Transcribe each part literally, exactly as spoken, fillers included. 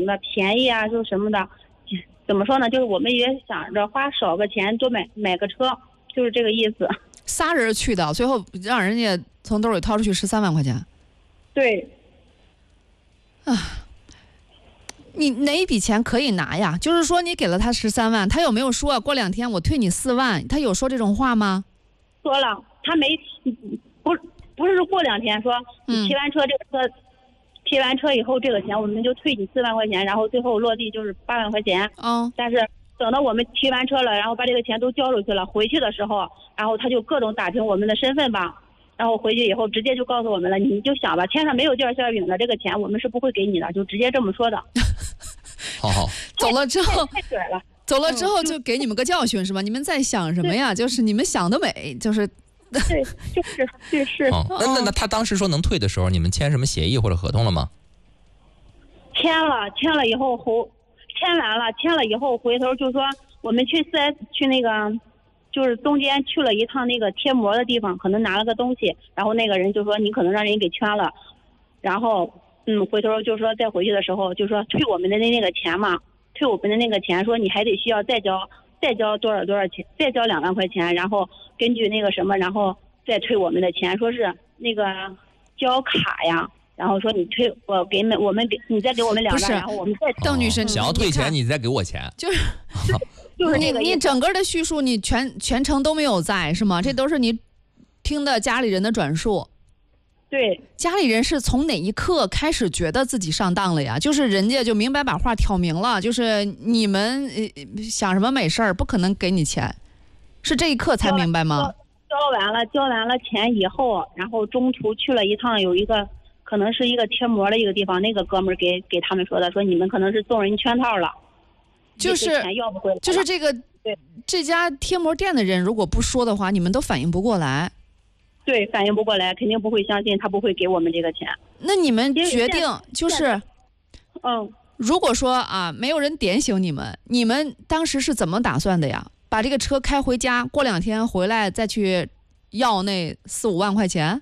的便宜啊，就什么的。怎么说呢？就是我们也想着花少个钱多买买个车，就是这个意思。 仨人去的，最后让人家从兜里掏出去十三万块钱。 对。 啊，你哪一笔钱可以拿呀？就是说你给了他十三万，他有没有说过两天我退你四万？他有说这种话吗？ 说了，他没不不是过两天说你提完车这个车。嗯提完车以后，这个钱我们就退你四万块钱，然后最后落地就是八万块钱。 嗯。 但是等到我们提完车了，然后把这个钱都交出去了，回去的时候，然后他就各种打听我们的身份吧，然后回去以后直接就告诉我们了，你就想吧，天上没有掉馅饼的，这个钱我们是不会给你的，就直接这么说的。 好好。 走了之后， 太准了。 走了之后就给你们个教训是吧？你们在想什么呀？就是你们想得美，就是。 对，就是就是。 哦，那那那他当时说能退的时候，你们签什么协议或者合同了吗？ 签了，签了以后后签完了，签了以后回头就说我们去四 S 去那个，就是中间去了一趟那个贴膜的地方，可能拿了个东西，然后那个人就说你可能让人给圈了，然后嗯，回头就说再回去的时候就说退我们的那那个钱嘛，退我们的那个钱，说你还得需要再交。再交多少多少钱，再交两万块钱，然后根据那个什么，然后再退我们的钱，说是那个交卡呀，然后说你退我给你们，我们你再给我们两万，然后我们再。 邓女士， 想要退钱，你再给我钱， 就是就是那个你你整个的叙述，你全全程都没有在是吗？这都是你听的家里人的转述。 对， 家里人是从哪一刻开始觉得自己上当了呀？就是人家就明白把话挑明了，就是你们、呃、想什么美事儿，不可能给你钱，是这一刻才明白吗？ 交, 交完了，交完了钱以后，然后中途去了一趟，有一个可能是一个贴膜的一个地方，那个哥们儿给给他们说的，说你们可能是中人圈套了， 就是钱要不回来了， 就是这个对这家贴膜店的人如果不说的话，你们都反应不过来。 对，反应不过来，肯定不会相信他不会给我们这个钱。 那你们决定就是， 嗯， 如果说啊，没有人点醒你们，你们当时是怎么打算的呀？把这个车开回家，过两天回来再去要那四五万块钱？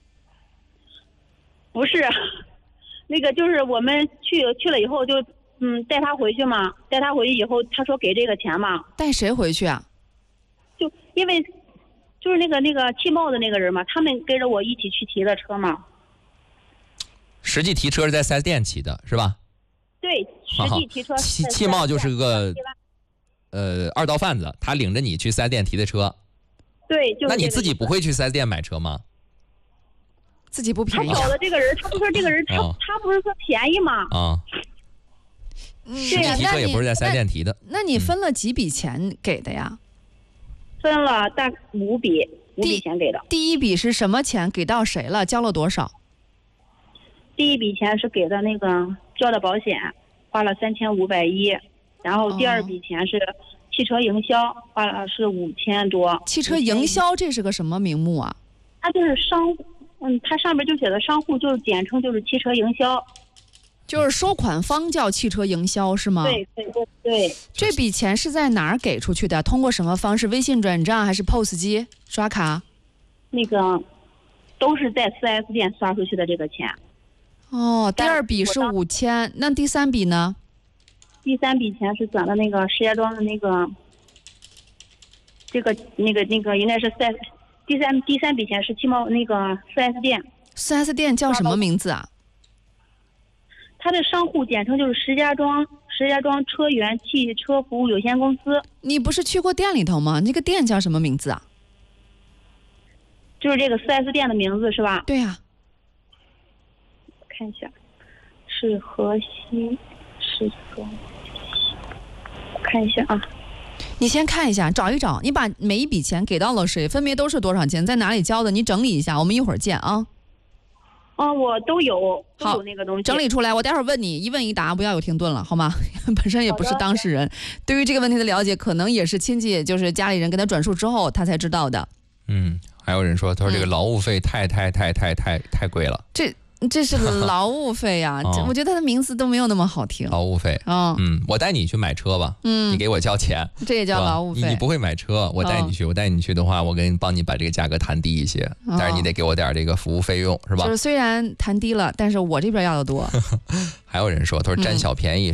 不是，那个就是我们去去了以后就嗯带他回去嘛，带他回去以后他说给这个钱嘛。 带谁回去啊？ 就因为。就是那个那个剃帽的那个人嘛，他们跟着我一起去提的车嘛。 实际提车是在四 S 店提的，是吧？ 对，实际提车。 剃剃帽就是个呃二道贩子，他领着你去四 S 店提的车。 对，就是。 那你自己不会去四 S 店买车吗？ 自己不便宜。 他找的这个人，他不说这个人他、哦、他不是说便宜吗？ 啊。实际提车也不是在四 S 店提的。 那你分了几笔钱给的呀？ 分了大五笔，五笔钱给的。 第一笔是什么钱？给到谁了？交了多少？ 第一笔钱是给的那个交的保险，花了三千五百一，然后第二笔钱是汽车营销，花了是五千多。 汽车营销这是个什么名目啊？ 它就是商，嗯，它上面就写的商户，就是简称就是汽车营销。 就是收款方叫汽车营销是吗？ 对对对对。 这笔钱是在哪儿给出去的？通过什么方式？微信转账还是 P O S 机刷卡？ 那个都是在四 S 店刷出去的这个钱。 哦，第二笔是五千，那第三笔呢？ 第三笔钱是转的那个石家庄的那个，这个那个那个应该是四 S。第三第三笔钱是汽贸那个四 S 店。 四 S 店叫什么名字啊？ 它的商户简称就是石家庄石家庄车源汽车服务有限公司。 你不是去过店里头吗？那个店叫什么名字啊？ 就是这个四 S 店的名字是吧？ 对呀、啊。 看一下，是河西，是河西。看一下啊。 你先看一下，找一找，你把每一笔钱给到了谁，分别都是多少钱，在哪里交的，你整理一下，我们一会儿见啊。 嗯、哦，我都有，都有那个东西。 整理出来，我待会儿问你，一问一答，不要有停顿了，好吗？本身也不是当事人，对于这个问题的了解，可能也是亲戚，就是家里人跟他转述之后，他才知道的。 嗯，还有人说，他说这个劳务费太太太太太太贵了。 这这是劳务费呀、啊哦，我觉得他的名字都没有那么好听。 劳务费， 哦、 嗯，我带你去买车吧，嗯，你给我交钱， 这也叫劳务费。 你, 你不会买车，我带你去，哦、我带你去的话，我给你帮你把这个价格谈低一些，哦、但是你得给我点这个服务费用，是吧？ 就是虽然谈低了，但是我这边要的多。 还有人说，他说占小便宜。嗯